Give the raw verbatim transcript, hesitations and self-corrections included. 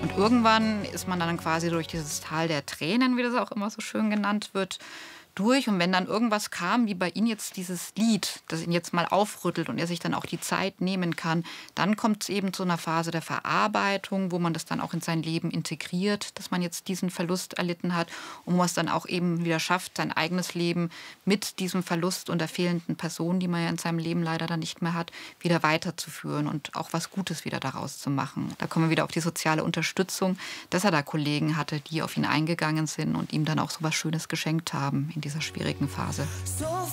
Und irgendwann ist man dann quasi durch dieses Tal der Tränen, wie das auch immer so schön genannt wird, durch. Und wenn dann irgendwas kam, wie bei ihm jetzt dieses Lied, das ihn jetzt mal aufrüttelt und er sich dann auch die Zeit nehmen kann, dann kommt es eben zu einer Phase der Verarbeitung, wo man das dann auch in sein Leben integriert, dass man jetzt diesen Verlust erlitten hat und wo man es dann auch eben wieder schafft, sein eigenes Leben mit diesem Verlust und der fehlenden Person, die man ja in seinem Leben leider dann nicht mehr hat, wieder weiterzuführen und auch was Gutes wieder daraus zu machen. Da kommen wir wieder auf die soziale Unterstützung, dass er da Kollegen hatte, die auf ihn eingegangen sind und ihm dann auch so was Schönes geschenkt haben in dieser schwierigen Phase. So